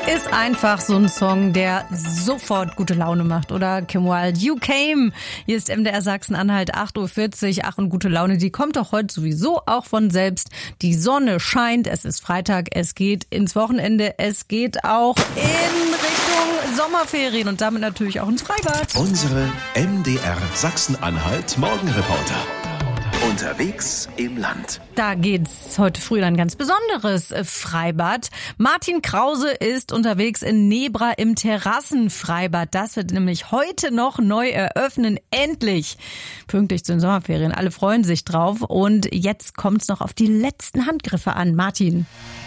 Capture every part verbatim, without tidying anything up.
ist einfach so ein Song, der sofort gute Laune macht, oder? Kim Wilde, You Came. Hier ist M D R Sachsen-Anhalt, acht Uhr vierzig. Ach, und gute Laune, die kommt doch heute sowieso auch von selbst. Die Sonne scheint, es ist Freitag, es geht ins Wochenende, es geht auch in Richtung Sommerferien und damit natürlich auch ins Freibad. Unsere M D R Sachsen-Anhalt Morgenreporter. Unterwegs im Land. Da geht's heute früh in ein ganz besonderes Freibad. Martin Krause ist unterwegs in Nebra im Terrassenfreibad. Das wird nämlich heute noch neu eröffnen. Endlich. Pünktlich zu den Sommerferien. Alle freuen sich drauf. Und jetzt kommt's noch auf die letzten Handgriffe an. Martin.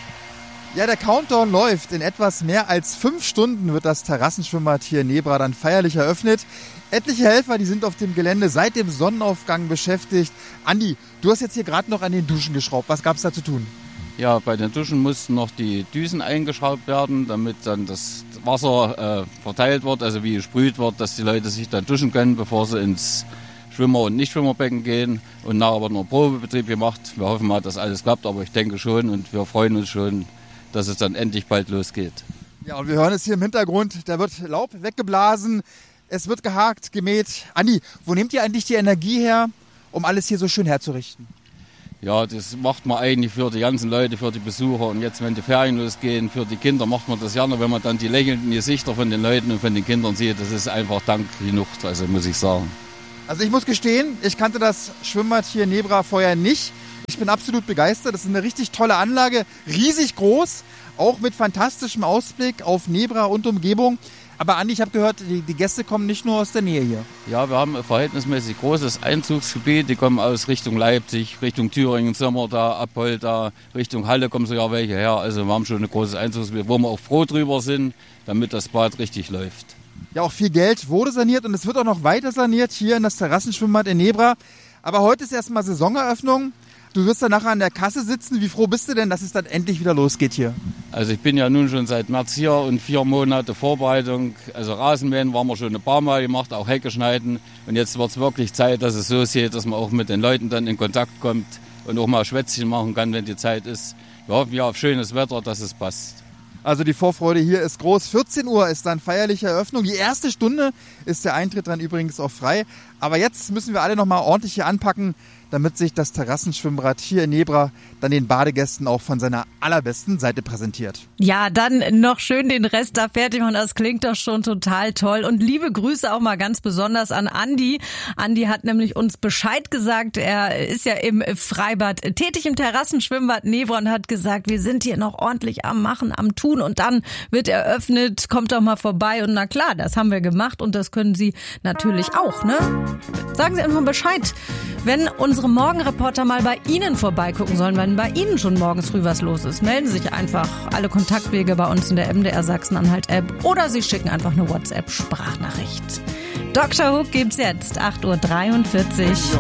Ja, der Countdown läuft. In etwas mehr als fünf Stunden wird das Terrassenschwimmbad hier in Nebra dann feierlich eröffnet. Etliche Helfer, die sind auf dem Gelände seit dem Sonnenaufgang beschäftigt. Andi, du hast jetzt hier gerade noch an den Duschen geschraubt. Was gab es da zu tun? Ja, bei den Duschen mussten noch die Düsen eingeschraubt werden, damit dann das Wasser äh, verteilt wird, also wie gesprüht wird, dass die Leute sich dann duschen können, bevor sie ins Schwimmer- und Nichtschwimmerbecken gehen. Und nachher wird noch Probebetrieb gemacht. Wir hoffen mal, dass alles klappt, aber ich denke schon und wir freuen uns schon, dass es dann endlich bald losgeht. Ja, und wir hören es hier im Hintergrund, da wird Laub weggeblasen, es wird gehakt, gemäht. Andi, wo nehmt ihr eigentlich die Energie her, um alles hier so schön herzurichten? Ja, das macht man eigentlich für die ganzen Leute, für die Besucher. Und jetzt, wenn die Ferien losgehen, für die Kinder macht man das gerne, wenn man dann die lächelnden Gesichter von den Leuten und von den Kindern sieht. Das ist einfach Dank genug, also muss ich sagen. Also ich muss gestehen, ich kannte das Schwimmbad hier in Nebra vorher nicht. Ich bin absolut begeistert. Das ist eine richtig tolle Anlage, riesig groß, auch mit fantastischem Ausblick auf Nebra und Umgebung. Aber Andi, ich habe gehört, die, die Gäste kommen nicht nur aus der Nähe hier. Ja, wir haben ein verhältnismäßig großes Einzugsgebiet. Die kommen aus Richtung Leipzig, Richtung Thüringen, Sommer da, Apolda, Richtung Halle kommen sogar welche her. Also wir haben schon ein großes Einzugsgebiet, wo wir auch froh drüber sind, damit das Bad richtig läuft. Ja, auch viel Geld wurde saniert und es wird auch noch weiter saniert hier in das Terrassenschwimmbad in Nebra. Aber heute ist erstmal Saisoneröffnung. Du wirst dann nachher an der Kasse sitzen. Wie froh bist du denn, dass es dann endlich wieder losgeht hier? Also ich bin ja nun schon seit März hier und vier Monate Vorbereitung. Also Rasenmähen waren wir schon ein paar Mal gemacht, auch Hecke schneiden. Und jetzt wird es wirklich Zeit, dass es so sieht, dass man auch mit den Leuten dann in Kontakt kommt und auch mal Schwätzchen machen kann, wenn die Zeit ist. Wir hoffen ja auf schönes Wetter, dass es passt. Also die Vorfreude hier ist groß. vierzehn Uhr ist dann feierliche Eröffnung. Die erste Stunde ist der Eintritt dann übrigens auch frei. Aber jetzt müssen wir alle noch mal ordentlich hier anpacken, damit sich das Terrassenschwimmbad hier in Nebra dann den Badegästen auch von seiner allerbesten Seite präsentiert. Ja, dann noch schön den Rest da fertig machen. Das klingt doch schon total toll. Und liebe Grüße auch mal ganz besonders an Andi. Andi hat nämlich uns Bescheid gesagt. Er ist ja im Freibad tätig, im Terrassenschwimmbad Nebra, und hat gesagt, wir sind hier noch ordentlich am Machen, am Tun. Und dann wird eröffnet, kommt doch mal vorbei. Und na klar, das haben wir gemacht und das können Sie natürlich auch, ne? Sagen Sie einfach Bescheid, wenn unsere Morgenreporter mal bei Ihnen vorbeigucken sollen, wenn bei Ihnen schon morgens früh was los ist. Melden Sie sich einfach. Alle Kontaktwege bei uns in der M D R Sachsen-Anhalt-App oder Sie schicken einfach eine WhatsApp-Sprachnachricht. Doktor Hook gibt's jetzt, acht Uhr dreiundvierzig.